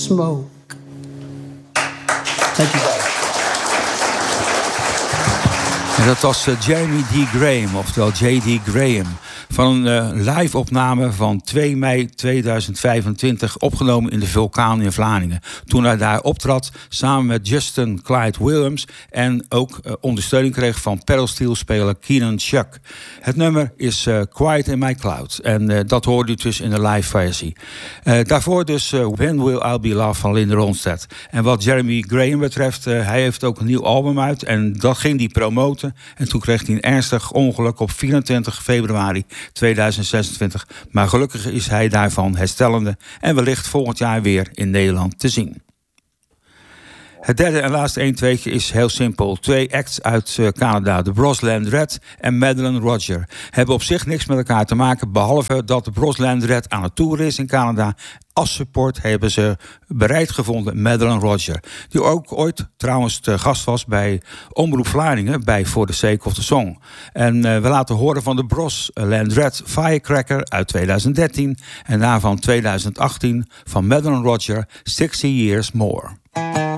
Smoke. Dankjewel. En dat was Jeremy D. Graham, oftewel J.D. Graham. Van een live-opname van 2 mei 2025, opgenomen in de Vulkaan in Vlaardingen. Toen hij daar optrad, samen met Justin Clyde Williams en ook ondersteuning kreeg van pedalsteel-speler Keenan Chuck. Het nummer is Quiet in My Cloud. En dat hoorde u dus in de live versie. Daarvoor dus When Will I Be Loved van Linda Ronstadt. En wat Jeremy Graham betreft, hij heeft ook een nieuw album uit. En dat ging hij promoten. En toen kreeg hij een ernstig ongeluk op 24 februari 2026. Maar gelukkig is hij daarvan herstellende en wellicht volgend jaar weer in Nederland te zien. Het derde en laatste 1-2'tje is heel simpel. 2 acts uit Canada, de Brosland Red en Madeleine Roger. Hebben op zich niks met elkaar te maken, behalve dat de Brosland Red aan het toeren is in Canada. Als support hebben ze bereid gevonden Madeleine Roger. Die ook ooit trouwens te gast was bij Omroep Vlaardingen bij For the Sake of the Song. En we laten horen van de Brosland Red Firecracker uit 2013. En daarvan 2018 van Madeleine Roger 60 Years More.